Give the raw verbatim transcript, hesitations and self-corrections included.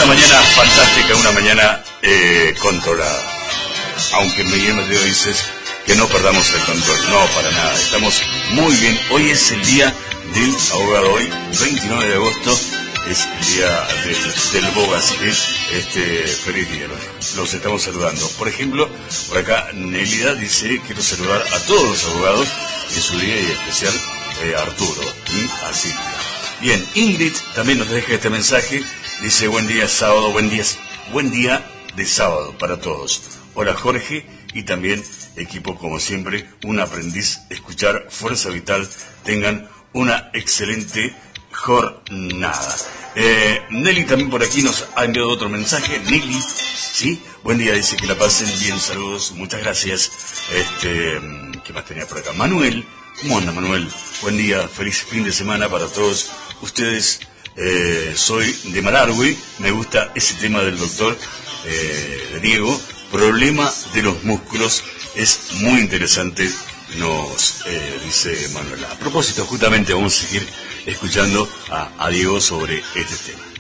mañana fantástica, una mañana eh, controlada. Aunque me llama de dices que no perdamos el control, no, para nada, estamos muy bien. Hoy es el día del abogado, hoy, veintinueve de agosto, es el día del, del boga, así que este, feliz día, los, los estamos saludando. Por ejemplo, por acá Nelida dice, quiero saludar a todos los abogados en su día y especial eh, a Arturo, ¿sí? Así que, bien, Ingrid también nos deja este mensaje, dice, buen día sábado, buen día, buen día de sábado para todos. Hola Jorge y también equipo como siempre, un aprendiz, escuchar Fuerza Vital, tengan una excelente jornada. Eh, Nelly también por aquí nos ha enviado otro mensaje, Nelly, sí, buen día, dice que la pasen bien, saludos, muchas gracias. Este, ¿qué más tenía por acá? Manuel, ¿cómo anda Manuel? Buen día, feliz fin de semana para todos ustedes. Eh, soy de Malargüe, me gusta ese tema del doctor eh, Diego, problema de los músculos, es muy interesante, nos eh, dice Manuel. A propósito, justamente vamos a seguir escuchando a, a Diego sobre este tema.